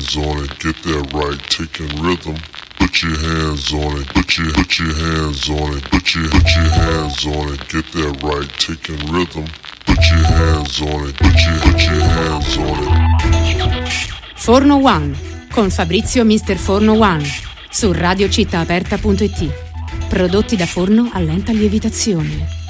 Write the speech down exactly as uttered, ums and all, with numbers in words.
hands on it, get that right, taking rhythm. Put your hands on it, put your, put your hands on it, put your, put your hands on it, get that right, taking rhythm. Put your hands on it, put your, put your hands on it. Forno One, con Fabrizio mister Forno One, su radio città aperta punto it. Prodotti da forno a lenta lievitazione.